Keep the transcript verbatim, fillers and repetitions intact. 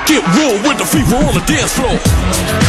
Get raw with the fever on the dance floor.